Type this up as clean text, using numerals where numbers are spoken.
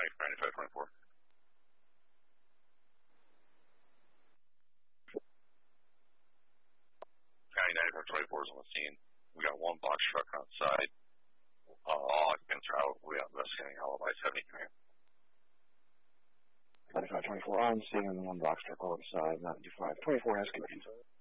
9524. County 9524 is on the scene. We got one box truck outside. All occupants are out. We are investigating alibi 70 command. 9524 on scene and one box truck outside. 9524 has command.